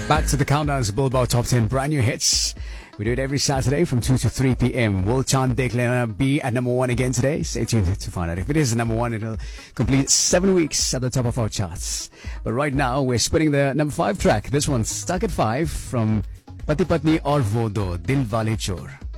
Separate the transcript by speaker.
Speaker 1: Back to the countdowns, Billboard Top 10 brand new hits. We do it every Saturday from 2 to 3 p.m. Will Chand Dekh Lena be at number 1 again today? Stay tuned to find out. If it is number 1, it'll complete 7 weeks at the top of our charts. But right now, we're spinning the number 5 track. This one's stuck at 5 from Pati Patni Aur Wo Do, Dil Wale Chor.